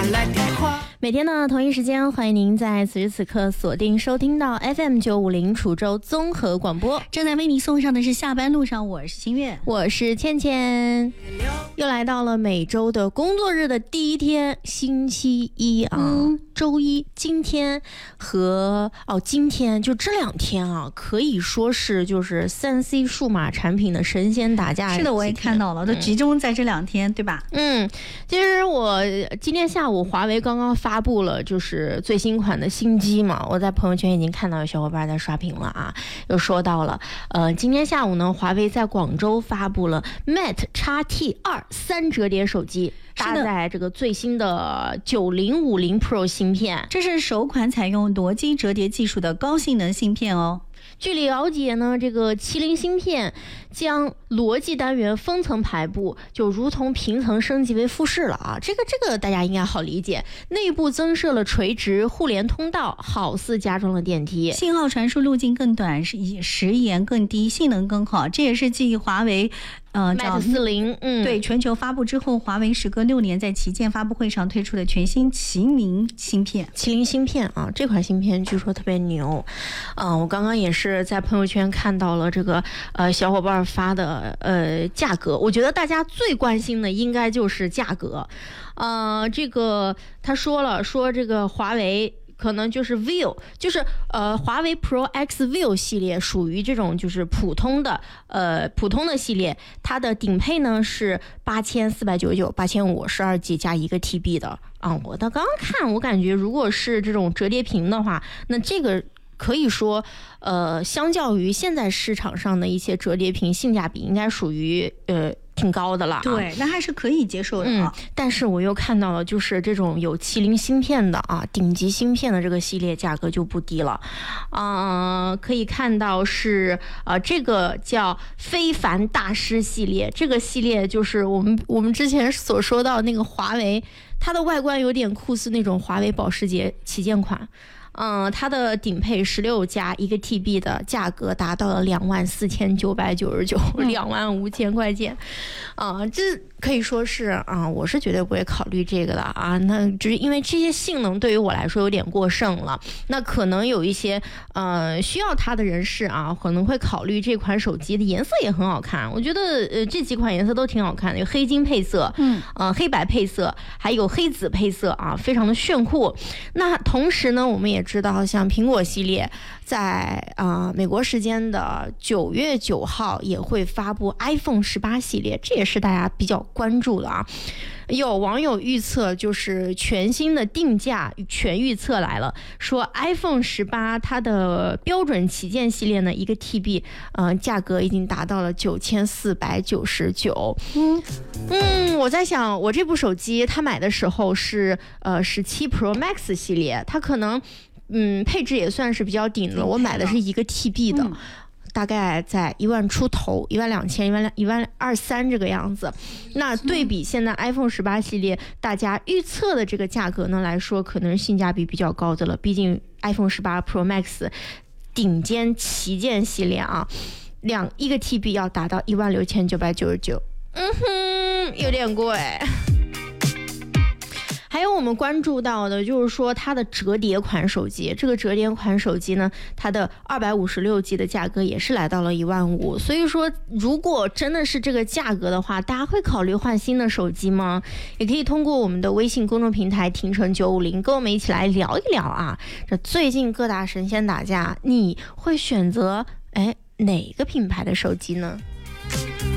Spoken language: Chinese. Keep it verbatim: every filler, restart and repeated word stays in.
来电话。 每天的同一时间，欢迎您在此时此刻锁定收听到 F M 九五零滁州综合广播。 正在为你送上的是下班路上，我是新月， 我是倩倩。又来到了每周的工作日的第一天，星期一啊，嗯、周一。今天和哦，今天就这两天啊，可以说是就是三 C 数码产品的神仙打架。 是的，我也看到了，都集中在这两天，嗯、对吧？ 嗯，其实我今天下午华为刚刚发布了就是最新款的新机嘛，我在朋友圈已经看到有小伙伴在刷屏了啊，又说到了，呃，今天下午呢，华为在广州发布了 Mate X T 二三折叠手机，搭载这个最新的九零五零 Pro 芯片， 这是首款采用逻辑折叠技术的高性能芯片哦。 据了解呢，这个麒麟芯片将逻辑单元分层排布，就如同平层升级为复式了啊！这个这个大家应该好理解。内部增设了垂直互联通道，好似加装了电梯。 信号传输路径更短，时延更低，性能更好。这也是继华为呃 Mate 四零，嗯， 对全球发布之后，华为时隔六年在旗舰发布会上推出的全新麒麟芯片。 麒麟芯片啊，这款芯片据说特别牛，啊、呃，我刚刚也是在朋友圈看到了这个呃小伙伴发的呃价格，我觉得大家最关心的应该就是价格，呃，这个他说了，说这个华为。可能就是 View， 就是呃华为 Pro X View 系列属于这种就是普通的呃普通的系列，它的顶配呢是八千四百九十九，八千五十二 G 加一个 T B 的啊。我的刚刚看，我感觉如果是这种折叠屏的话，那这个可以说呃相较于现在市场上的一些折叠屏，性价比应该属于呃。挺高的了、啊， 对，那还是可以接受的啊、 嗯。但是我又看到了，就是这种有麒麟芯片的啊，顶级芯片的这个系列价格就不低了，啊、呃，可以看到是呃这个叫非凡大师系列，这个系列就是我们我们之前所说到那个华为，它的外观有点酷似那种华为保时捷旗舰款。嗯，它的顶配十六加一个 T B 的价格达到了两万四千九百九十九，两万五千块钱，啊，这可以说是啊，我是绝对不会考虑这个的啊。那只是因为这些性能对于我来说有点过剩了，那可能有一些呃需要它的人士啊，可能会考虑这款手机的颜色也很好看。我觉得呃这几款颜色都挺好看的，有黑金配色，嗯，呃黑白配色，还有黑紫配色啊，非常的炫酷。那同时呢，我们也知道，像苹果系列在啊、呃、美国时间的九月九号也会发布 iPhone 十八系列，这也是大家比较关注的啊。有网友预测，就是全新的定价全预测来了，说 iPhone 十八它的标准旗舰系列呢，一个 T B， 呃，价格已经达到了九千四百九十九。嗯嗯，我在想，我这部手机它买的时候是呃十七 Pro Max 系列，它可能。嗯，配置也算是比较顶的，我买的是一个 T B 的，嗯、大概在一万出头，一万两千，一万两，一万二三这个样子。那对比现在 iPhone 十八系列，大家预测的这个价格呢来说，可能是性价比比较高的了。毕竟 iPhone 十八 Pro Max 顶尖旗舰系列啊，两一个 T B 要达到一万六千九百九十九，嗯哼，有点贵。还有我们关注到的就是说它的折叠款手机，这个折叠款手机呢，它的二百五十六 G 的价格也是来到了一万五，所以说如果真的是这个价格的话，大家会考虑换新的手机吗？也可以通过我们的微信公众平台庭城九五零跟我们一起来聊一聊啊，这最近各大神仙打架，你会选择哎哪个品牌的手机呢？